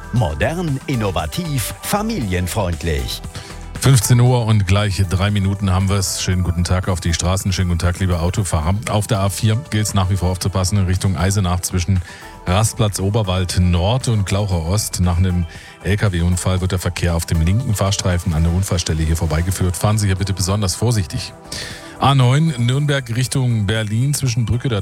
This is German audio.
Modern, innovativ, familienfreundlich. 15 Uhr und gleich 3 Minuten haben wir es. Schönen guten Tag auf die Straßen, schönen guten Tag, liebe Autofahrer. Auf der A4 gilt es nach wie vor aufzupassen in Richtung Eisenach zwischen Rastplatz Oberwald Nord und Glaucher Ost. Nach einem LKW-Unfall wird der Verkehr auf dem linken Fahrstreifen an der Unfallstelle hier vorbeigeführt. Fahren Sie hier bitte besonders vorsichtig. A9 Nürnberg Richtung Berlin zwischen Brücke der